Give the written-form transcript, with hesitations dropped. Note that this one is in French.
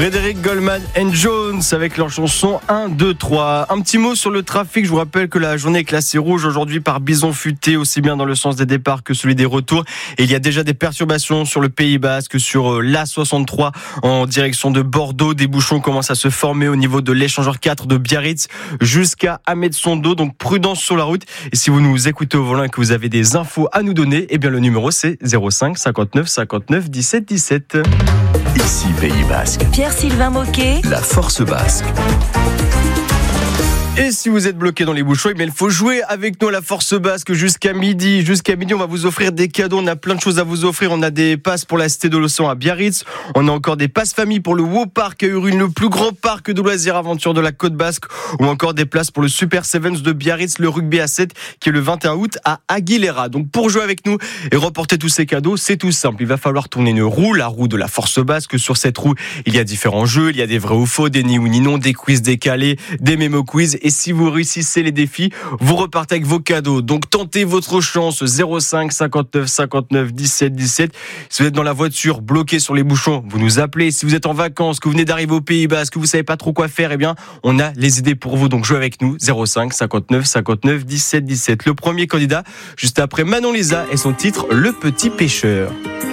Frédéric Goldman and Jones avec leur chanson 1, 2, 3. Un petit mot sur le trafic. Je vous rappelle que la journée est classée rouge aujourd'hui par Bison Futé, aussi bien dans le sens des départs que celui des retours. Et il y a déjà des perturbations sur le Pays Basque, sur l'A63 en direction de Bordeaux. Des bouchons commencent à se former au niveau de l'échangeur 4 de Biarritz jusqu'à Ahmed-Sondo. Donc prudence sur la route. Et si vous nous écoutez au volant et que vous avez des infos à nous donner, eh bien le numéro c'est 05 59 59 17 17. Ici Pays Basque. Pierre-Sylvain Moquet, La Force Basque. Et si vous êtes bloqué dans les bouchons, eh bien, il faut jouer avec nous à la Force Basque jusqu'à midi. Jusqu'à midi, on va vous offrir des cadeaux. On a plein de choses à vous offrir. On a des passes pour la Cité de l'Océan à Biarritz. On a encore des passes famille pour le Wow Park à Urune, le plus grand parc de loisirs aventure de la Côte Basque. Ou encore des places pour le Super Sevens de Biarritz, le rugby à 7 qui est le 21 août à Aguilera. Donc pour jouer avec nous et remporter tous ces cadeaux, c'est tout simple. Il va falloir tourner une roue, la roue de la Force Basque. Sur cette roue, il y a différents jeux. Il y a des vrais ou faux, des ni ou ni non, des quiz décalés, des mémo quiz. Et si vous réussissez les défis, vous repartez avec vos cadeaux. Donc tentez votre chance. 05 59 59 17 17. Si vous êtes dans la voiture, bloqué sur les bouchons, vous nous appelez. Si vous êtes en vacances, que vous venez d'arriver au Pays Basque, que vous savez pas trop quoi faire, eh bien, on a les idées pour vous. Donc jouez avec nous. 05 59 59 17 17. Le premier candidat, juste après Manon Lisa et son titre Le Petit Pêcheur.